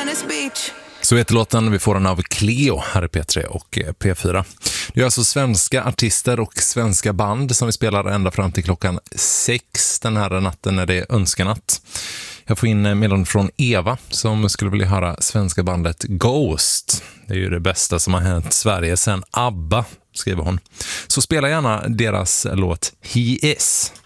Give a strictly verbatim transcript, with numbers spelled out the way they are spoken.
Venice Beach. Så heter låten, vi får den av Cleo här i P tre och P fyra. Det är alltså svenska artister och svenska band som vi spelar ända fram till klockan sex den här natten när det är önskanatt. Jag får in meddelande från Eva som skulle vilja höra svenska bandet Ghost. Det är ju det bästa som har hänt Sverige sedan ABBA, skriver hon. Så spela gärna deras låt He Is.